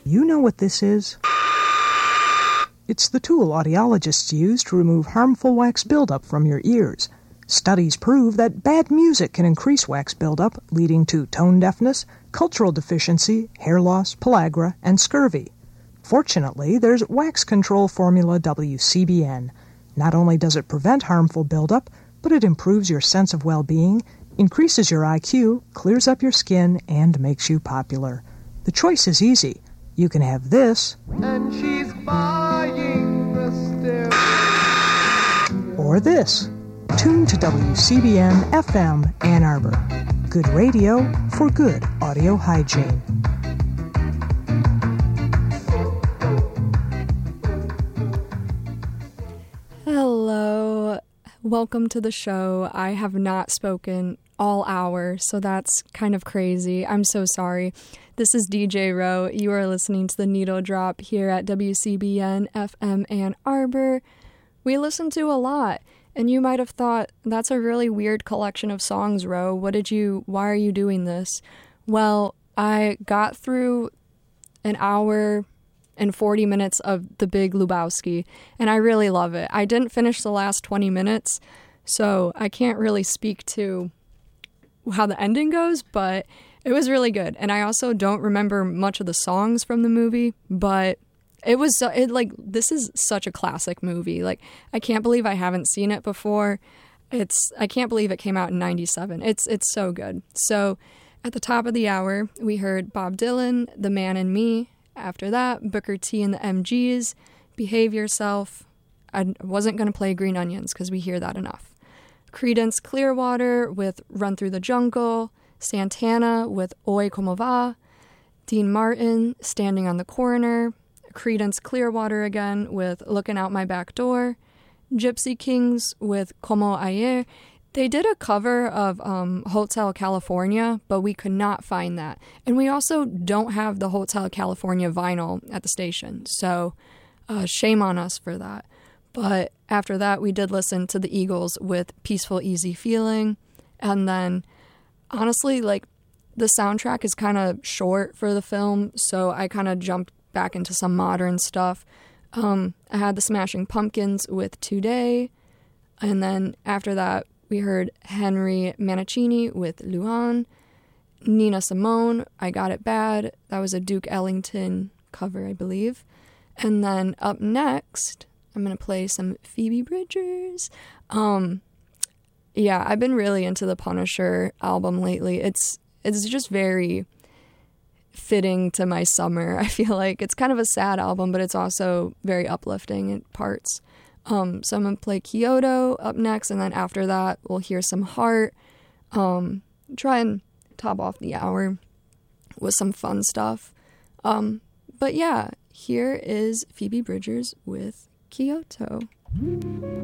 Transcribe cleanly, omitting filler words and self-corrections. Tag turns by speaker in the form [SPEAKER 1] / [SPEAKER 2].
[SPEAKER 1] You know what this is. It's the tool audiologists use to remove harmful wax buildup from your ears. Studies prove that bad music can increase wax buildup, leading to tone deafness, cultural deficiency, hair loss, pellagra, and scurvy. Fortunately, there's Wax Control Formula WCBN. Not only does it prevent harmful buildup, but it improves your sense of well-being, increases your IQ, clears up your skin, and makes you popular. The choice is easy. You can have this,
[SPEAKER 2] and she's buying the still,
[SPEAKER 1] or this. Tune to WCBN FM Ann Arbor. Good radio for good audio hygiene.
[SPEAKER 3] Hello. Welcome to the show. I have not spoken all hour, so that's kind of crazy. I'm so sorry. This is DJ Rowe. You are listening to the Needle Drop here at WCBN FM Ann Arbor. We listen to a lot, and you might have thought, that's a really weird collection of songs, Rowe. Why are you doing this? Well, I got through an hour and 40 minutes of The Big Lebowski, and I really love it. I didn't finish the last 20 minutes, so I can't really speak to how the ending goes, but it was really good. And I also don't remember much of the songs from the movie, but this is such a classic movie. Like, I can't believe I haven't seen it before. I can't believe it came out in 97. It's so good. So at the top of the hour, we heard Bob Dylan, The Man in Me. After that, Booker T and the MGs, Behave Yourself. I wasn't going to play Green Onions because we hear that enough. Creedence Clearwater with Run Through the Jungle. Santana with Oi Como Va. Dean Martin, Standing on the Corner. Creedence Clearwater again with Looking Out My Back Door. Gypsy Kings with Como Ayer. They did a cover of Hotel California, but we could not find that. And we also don't have the Hotel California vinyl at the station, so shame on us for that. But after that, we did listen to the Eagles with Peaceful Easy Feeling. And then, honestly, like, the soundtrack is kind of short for the film, so I kind of jumped back into some modern stuff. I had the Smashing Pumpkins with Today, and then after that, we heard Henry Mancini with Luan, Nina Simone, I Got It Bad. That was a Duke Ellington cover, I believe. And then up next, I'm going to play some Phoebe Bridgers. Yeah, I've been really into the Punisher album lately. It's just very fitting to my summer. I feel like it's kind of a sad album, but it's also very uplifting in parts. So I'm going to play Kyoto up next, and then after that, we'll hear some Heart. Try and top off the hour with some fun stuff. But yeah, here is Phoebe Bridgers with Kyoto.